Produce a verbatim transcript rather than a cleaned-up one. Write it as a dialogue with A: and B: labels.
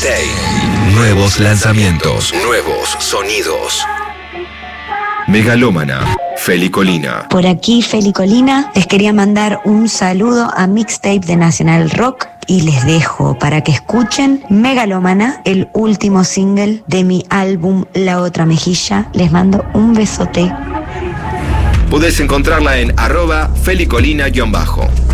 A: Mixtape. Nuevos lanzamientos, nuevos sonidos. Megalómana, Felicolina.
B: Por aquí, Felicolina, les quería mandar un saludo a Mixtape de Nacional Rock y les dejo para que escuchen Megalómana, el último single de mi álbum La Otra Mejilla. Les mando un besote.
A: Podés encontrarla en arroba felicolina-bajo.